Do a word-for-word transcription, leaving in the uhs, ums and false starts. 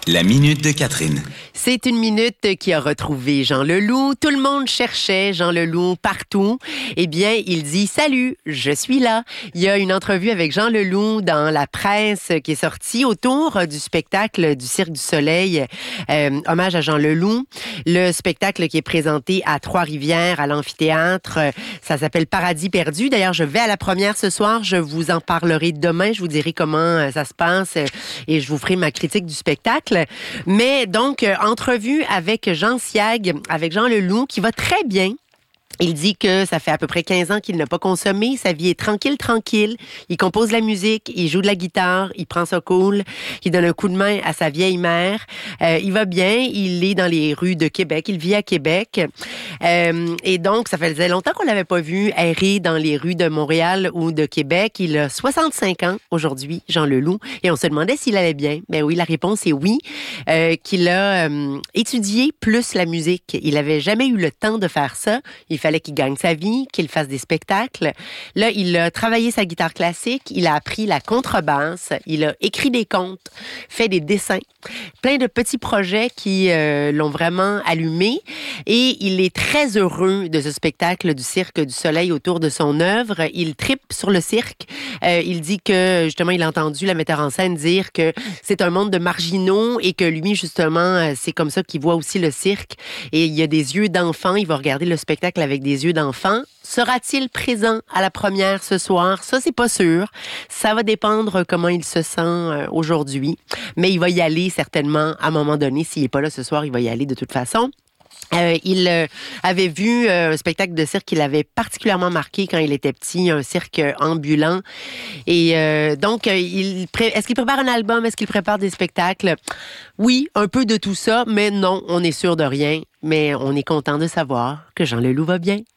La minute de Catherine. C'est une minute qui a retrouvé Jean Leloup. Tout le monde cherchait Jean Leloup partout. Eh bien, il dit « Salut, je suis là ». Il y a une entrevue avec Jean Leloup dans la presse qui est sortie autour du spectacle du Cirque du Soleil, euh, hommage à Jean Leloup. Le spectacle qui est présenté à Trois-Rivières, à l'amphithéâtre, ça s'appelle Paradis perdu. D'ailleurs, je vais à la première ce soir. Je vous en parlerai demain. Je vous dirai comment ça se passe et je vous ferai ma critique du spectacle. Mais donc, euh, entrevue avec Jean Siag, avec Jean Leloup, qui va très bien. Il dit que ça fait à peu près quinze ans qu'il n'a pas consommé. Sa vie est tranquille, tranquille. Il compose de la musique, il joue de la guitare, il prend ça cool. Il donne un coup de main à sa vieille mère. Euh, il va bien, il est dans les rues de Québec. Il vit à Québec. Euh, et donc, ça faisait longtemps qu'on l'avait pas vu errer dans les rues de Montréal ou de Québec. Il a soixante-cinq ans aujourd'hui, Jean Leloup. Et on se demandait s'il allait bien. Ben oui, la réponse est oui. Euh, qu'il a euh, étudié plus la musique. Il avait jamais eu le temps de faire ça. Il fallait qu'il gagne sa vie, qu'il fasse des spectacles. Là, il a travaillé sa guitare classique, il a appris la contrebasse, il a écrit des contes, fait des dessins, plein de petits projets qui euh, l'ont vraiment allumé. Et il est très heureux de ce spectacle du Cirque du Soleil autour de son œuvre. Il tripe sur le cirque. Euh, il dit que, justement, il a entendu la metteur en scène dire que c'est un monde de marginaux et que lui, justement, c'est comme ça qu'il voit aussi le cirque. Et il y a des yeux d'enfant. Il va regarder le spectacle avec des yeux d'enfant. Sera-t-il présent à la première ce soir? Ça, c'est pas sûr. Ça va dépendre comment il se sent aujourd'hui. Mais il va y aller certainement à un moment donné. S'il n'est pas là ce soir, il va y aller de toute façon. Euh, il euh, avait vu euh, un spectacle de cirque qui l'avait particulièrement marqué quand il était petit, un cirque ambulant. Et euh, donc, euh, il pré- est-ce qu'il prépare un album? Est-ce qu'il prépare des spectacles? Oui, un peu de tout ça, mais non, on est sûr de rien. Mais on est content de savoir que Jean Leloup va bien.